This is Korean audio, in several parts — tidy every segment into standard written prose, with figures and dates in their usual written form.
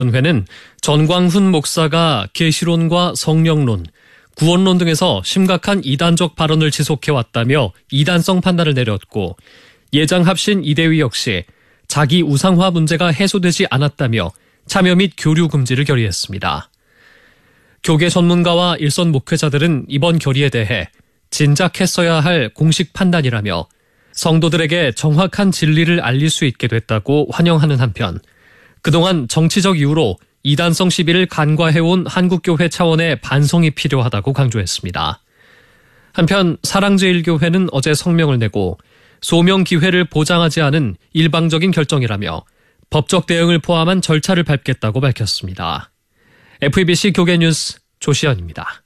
회는 전광훈 목사가 계시론과 성령론, 구원론 등에서 심각한 이단적 발언을 지속해왔다며 이단성 판단을 내렸고, 예장합신 이대위 역시 자기 우상화 문제가 해소되지 않았다며 참여 및 교류 금지를 결의했습니다. 교계 전문가와 일선 목회자들은 이번 결의에 대해 진작했어야 할 공식 판단이라며 성도들에게 정확한 진리를 알릴 수 있게 됐다고 환영하는 한편, 그동안 정치적 이유로 이단성 시비를 간과해온 한국교회 차원의 반성이 필요하다고 강조했습니다. 한편 사랑제일교회는 어제 성명을 내고 소명 기회를 보장하지 않은 일방적인 결정이라며 법적 대응을 포함한 절차를 밟겠다고 밝혔습니다. FEBC 교계뉴스 조시연입니다.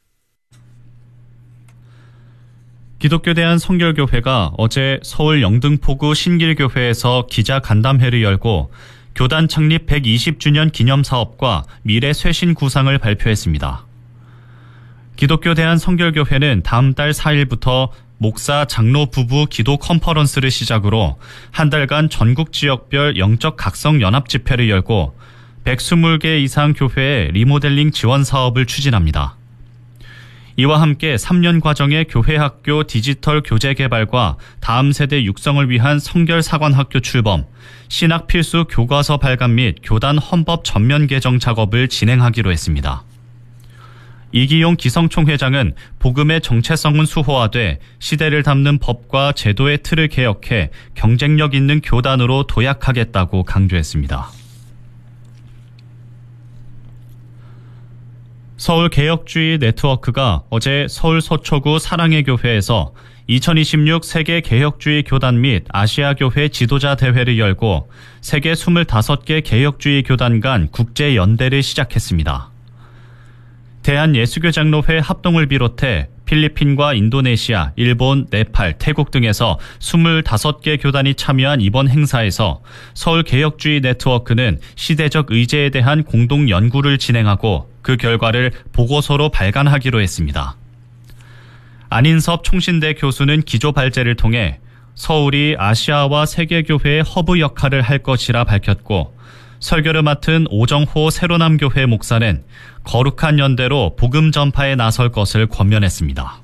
기독교 대한성결교회가 어제 서울 영등포구 신길교회에서 기자 간담회를 열고 교단 창립 120주년 기념사업과 미래 쇄신 구상을 발표했습니다. 기독교 대한성결교회는 다음 달 4일부터 목사 장로 부부 기도 컨퍼런스를 시작으로 한 달간 전국 지역별 영적 각성 연합 집회를 열고 120개 이상 교회의 리모델링 지원 사업을 추진합니다. 이와 함께 3년 과정의 교회학교 디지털 교재 개발과 다음 세대 육성을 위한 성결사관학교 출범, 신학 필수 교과서 발간 및 교단 헌법 전면 개정 작업을 진행하기로 했습니다. 이기용 기성총회장은 복음의 정체성은 수호화돼 시대를 담는 법과 제도의 틀을 개혁해 경쟁력 있는 교단으로 도약하겠다고 강조했습니다. 서울개혁주의 네트워크가 어제 서울 서초구 사랑의 교회에서 2026 세계 개혁주의 교단 및 아시아교회 지도자 대회를 열고 세계 25개 개혁주의 교단 간 국제연대를 시작했습니다. 대한예수교장로회 합동을 비롯해 필리핀과 인도네시아, 일본, 네팔, 태국 등에서 25개 교단이 참여한 이번 행사에서 서울개혁주의 네트워크는 시대적 의제에 대한 공동 연구를 진행하고 그 결과를 보고서로 발간하기로 했습니다. 안인섭 총신대 교수는 기조 발제를 통해 서울이 아시아와 세계교회의 허브 역할을 할 것이라 밝혔고, 설교를 맡은 오정호 세로남교회 목사는 거룩한 연대로 복음 전파에 나설 것을 권면했습니다.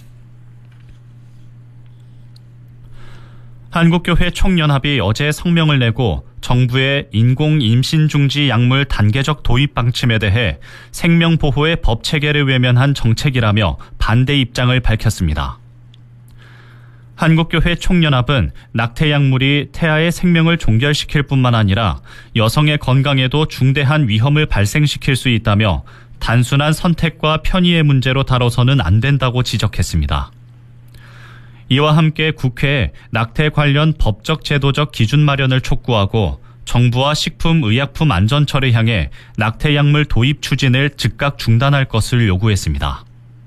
한국교회 총연합이 어제 성명을 내고 정부의 인공 임신 중지 약물 단계적 도입 방침에 대해 생명보호의 법 체계를 외면한 정책이라며 반대 입장을 밝혔습니다. 한국교회 총연합은 낙태 약물이 태아의 생명을 종결시킬 뿐만 아니라 여성의 건강에도 중대한 위험을 발생시킬 수 있다며 단순한 선택과 편의의 문제로 다뤄서는 안 된다고 지적했습니다. 이와 함께 국회에 낙태 관련 법적 제도적 기준 마련을 촉구하고 정부와 식품의약품안전처를 향해 낙태 약물 도입 추진을 즉각 중단할 것을 요구했습니다.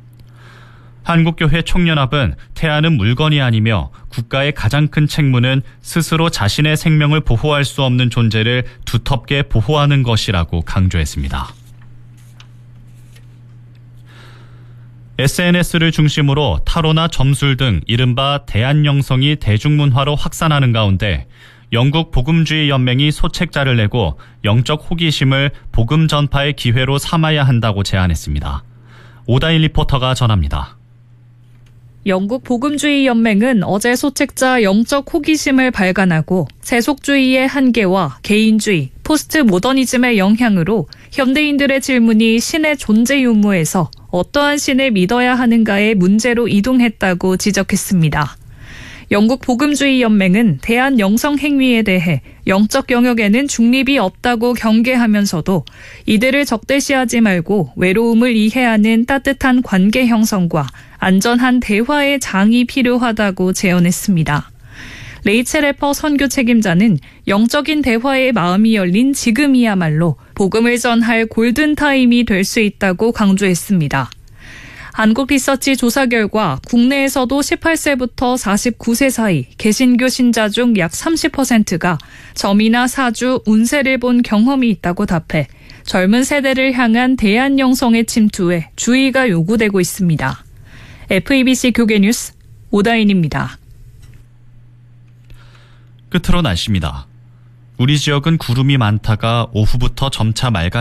한국교회 총연합은 태아는 물건이 아니며 국가의 가장 큰 책무는 스스로 자신의 생명을 보호할 수 없는 존재를 두텁게 보호하는 것이라고 강조했습니다. SNS를 중심으로 타로나 점술 등 이른바 대안영성이 대중문화로 확산하는 가운데 영국 복음주의 연맹이 소책자를 내고 영적 호기심을 복음 전파의 기회로 삼아야 한다고 제안했습니다. 오다일 리포터가 전합니다. 영국 복음주의 연맹은 어제 소책자 영적 호기심을 발간하고 세속주의의 한계와 개인주의, 포스트 모더니즘의 영향으로 현대인들의 질문이 신의 존재 유무에서 어떠한 신을 믿어야 하는가의 문제로 이동했다고 지적했습니다. 영국 복음주의 연맹은 대한 영성 행위에 대해 영적 영역에는 중립이 없다고 경계하면서도 이들을 적대시하지 말고 외로움을 이해하는 따뜻한 관계 형성과 안전한 대화의 장이 필요하다고 제언했습니다. 레이첼 에퍼 선교 책임자는 영적인 대화의 마음이 열린 지금이야말로 복음을 전할 골든타임이 될 수 있다고 강조했습니다. 한국리서치 조사 결과 국내에서도 18세부터 49세 사이 개신교 신자 중 약 30%가 점이나 사주, 운세를 본 경험이 있다고 답해 젊은 세대를 향한 대안영성의 침투에 주의가 요구되고 있습니다. FEBC 교계뉴스 오다인입니다. 끝으로 날씨입니다. 우리 지역은 구름이 많다가 오후부터 점차 맑아